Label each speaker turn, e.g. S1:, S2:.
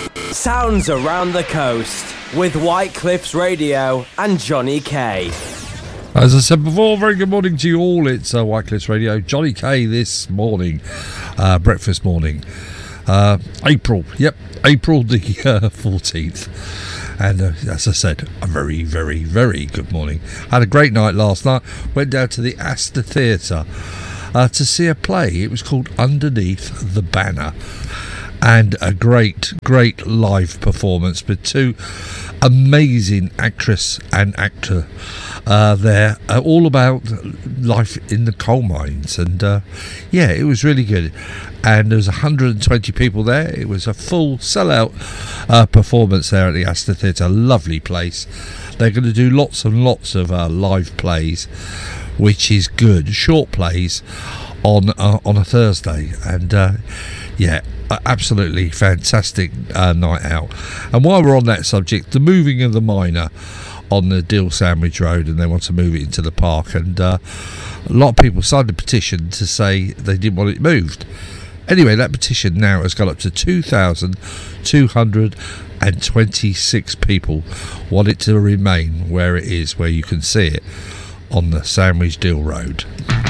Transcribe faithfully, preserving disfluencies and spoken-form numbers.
S1: Sounds around the coast with White Cliffs Radio and Johnny K.
S2: As I said before, very good morning to you all. It's uh, White Cliffs Radio, Johnny K this morning, uh, breakfast morning. Uh, April, yep, April the uh, fourteenth. And uh, as I said, a very, very, very good morning. Had a great night last night. Went down to the Astor Theatre uh, to see a play. It was called Underneath the Banner. And a great, great live performance with two amazing actress and actor uh, there, uh, all about life in the coal mines. And uh, yeah, it was really good. And there was one hundred twenty people there. It was a full sellout uh, performance there at the Astor Theatre. A lovely place. They're going to do lots and lots of uh, live plays, which is good. Short plays on uh, on a Thursday. And uh, yeah, absolutely fantastic uh, night out. And while we're on that subject, the moving of the miner on the Deal Sandwich Road, and they want to move it into the park, and uh, a lot of people signed a petition to say they didn't want it moved. Anyway, that petition now has got up to two thousand two hundred twenty-six people want it to remain where it is, where you can see it on the Sandwich Deal Road.